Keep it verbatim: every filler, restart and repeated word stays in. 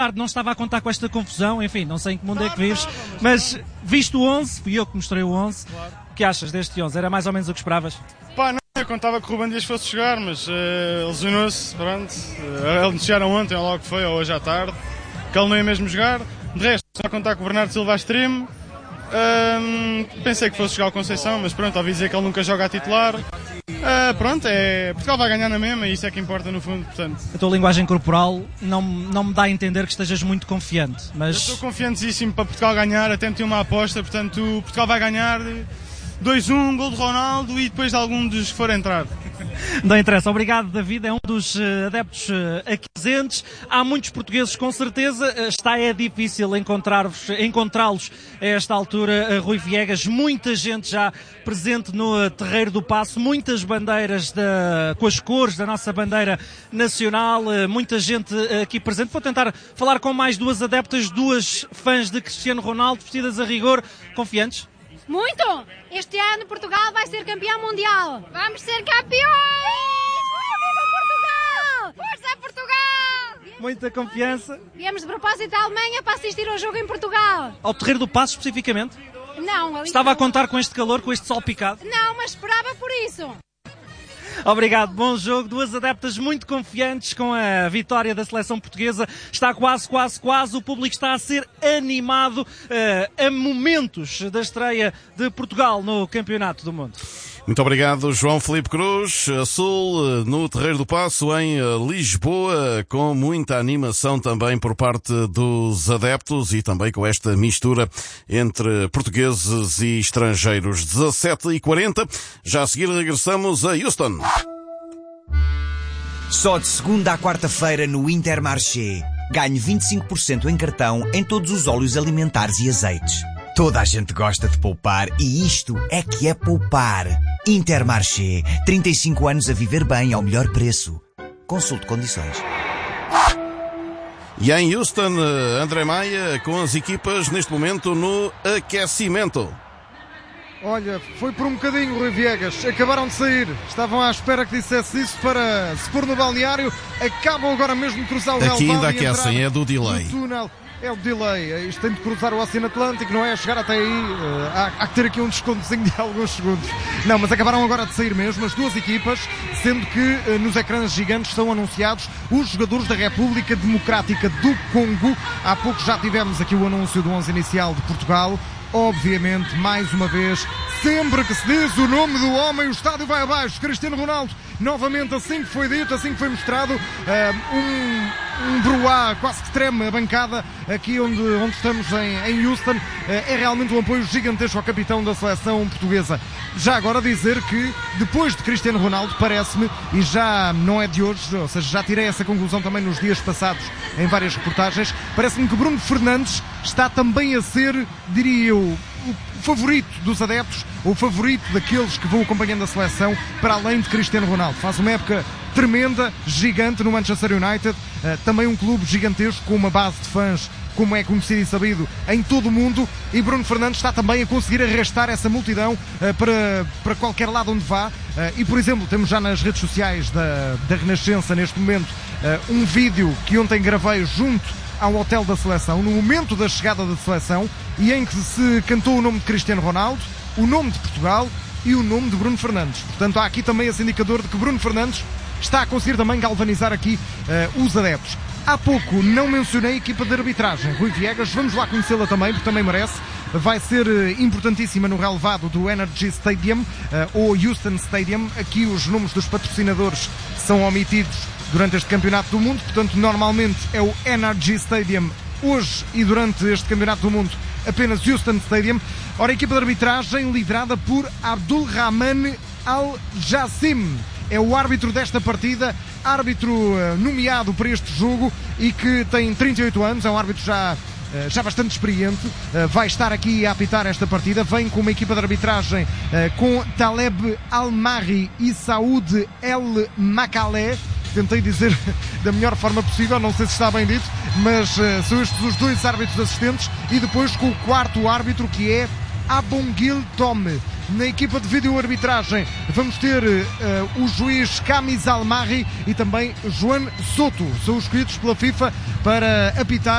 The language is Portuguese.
não estava a contar com esta confusão, enfim, não sei em que mundo é que vives, mas visto o onze, fui eu que mostrei o onze, o que achas deste onze? Era mais ou menos o que esperavas? Pá, não, eu contava que o Ruben Dias fosse jogar, mas uh, ele lesionou-se, pronto. Uh, eles anunciaram ontem, ou logo foi, ou hoje à tarde, que ele não ia mesmo jogar. De resto, só contar com o Bernardo Silva a extremo. Uh, pensei que fosse jogar o Conceição, mas pronto, ouvi dizer que ele nunca joga a titular. Uh, pronto, é, Portugal vai ganhar na mesma e isso é que importa no fundo, portanto. A tua linguagem corporal não, não me dá a entender que estejas muito confiante, mas... Eu estou confiantíssimo para Portugal ganhar, até meti uma aposta, portanto Portugal vai ganhar dois a um, gol de Ronaldo e depois de algum dos que for entrar. Não interessa, obrigado David, é um dos uh, adeptos uh, aqui presentes. Há muitos portugueses com certeza, uh, está é difícil encontrar-vos, encontrá-los a esta altura, uh, Rui Viegas, muita gente já presente no uh, Terreiro do Paço, muitas bandeiras da, com as cores da nossa bandeira nacional, uh, muita gente uh, aqui presente. Vou tentar falar com mais duas adeptas, duas fãs de Cristiano Ronaldo, vestidas a rigor, confiantes? Muito! Este ano Portugal vai ser campeão mundial! Vamos ser campeões! Viva Portugal! Força Portugal! Muita confiança. Viemos de propósito da Alemanha para assistir ao jogo em Portugal. Ao Terreiro do Paço especificamente? Não. Ali Estava a contar com este calor, com este sol picado? Não, mas esperava por isso. Obrigado, bom jogo. Duas adeptas muito confiantes com a vitória da seleção portuguesa. Está quase, quase, quase. O público está a ser animado uh, a momentos da estreia de Portugal no Campeonato do Mundo. Muito obrigado, João Filipe Cruz. Sul, no Terreiro do Paço, em Lisboa, com muita animação também por parte dos adeptos e também com esta mistura entre portugueses e estrangeiros. dezassete e quarenta, já a seguir regressamos a Houston. Só de segunda à quarta-feira no Intermarché. Ganhe vinte e cinco por cento em cartão em todos os óleos alimentares e azeites. Toda a gente gosta de poupar e isto é que é poupar. Intermarché. trinta e cinco anos a viver bem ao melhor preço. Consulte condições. E em Houston, André Maia, com as equipas neste momento no aquecimento. Olha, foi por um bocadinho, Rui Viegas. Acabaram de sair. Estavam à espera que dissesse isso para se pôr no balneário. Acabam agora mesmo de cruzar o relvado. Aqui ainda aquecem, é do delay. É o delay. Isto tem de cruzar o Oceano Atlântico, não é? Chegar até aí. Uh, há, há que ter aqui um descontozinho de alguns segundos. Não, mas acabaram agora de sair mesmo as duas equipas, sendo que uh, nos ecrãs gigantes são anunciados os jogadores da República Democrática do Congo. Há pouco já tivemos aqui o anúncio do onze inicial de Portugal. Obviamente, mais uma vez, sempre que se diz o nome do homem, o estádio vai abaixo. Cristiano Ronaldo, novamente, assim que foi dito, assim que foi mostrado, uh, um, um bruá quase que treme a bancada aqui onde, onde estamos em, em Houston. Uh, é realmente um apoio gigantesco ao capitão da seleção portuguesa. Já agora dizer que, depois de Cristiano Ronaldo, parece-me, e já não é de hoje, ou seja, já tirei essa conclusão também nos dias passados em várias reportagens, parece-me que Bruno Fernandes está também a ser, diria eu, o favorito dos adeptos, o favorito daqueles que vão acompanhando a seleção, para além de Cristiano Ronaldo. Faz uma época tremenda, gigante no Manchester United, uh, também um clube gigantesco com uma base de fãs, como é conhecido e sabido, em todo o mundo, e Bruno Fernandes está também a conseguir arrastar essa multidão uh, para, para qualquer lado onde vá. Uh, e, por exemplo, temos já nas redes sociais da, da Renascença, neste momento, uh, um vídeo que ontem gravei junto ao hotel da seleção, no momento da chegada da seleção, e em que se cantou o nome de Cristiano Ronaldo, o nome de Portugal e o nome de Bruno Fernandes. Portanto, há aqui também esse indicador de que Bruno Fernandes está a conseguir também galvanizar aqui uh, os adeptos. Há pouco não mencionei a equipa de arbitragem, Rui Viegas, vamos lá conhecê-la também, porque também merece. Vai ser importantíssima no relevado do Energy Stadium, uh, ou Houston Stadium. Aqui os nomes dos patrocinadores são omitidos durante este Campeonato do Mundo, portanto normalmente é o Energy Stadium. Hoje e durante este Campeonato do Mundo apenas Houston Stadium. Ora, a equipa de arbitragem liderada por Abdulrahman Al-Jassim. É o árbitro desta partida, árbitro uh, nomeado para este jogo e que tem trinta e oito anos, é um árbitro já, uh, já bastante experiente, uh, vai estar aqui a apitar esta partida, vem com uma equipa de arbitragem uh, com Taleb Al-Mahri e Saud El Makalé. Tentei dizer da melhor forma possível, não sei se está bem dito, mas uh, são estes os dois árbitros assistentes, e depois com o quarto árbitro, que é Abongil Tome. Na equipa de vídeo-arbitragem vamos ter uh, o juiz Kamis Al-Mahri e também Joan Soto. São escolhidos pela FIFA para apitar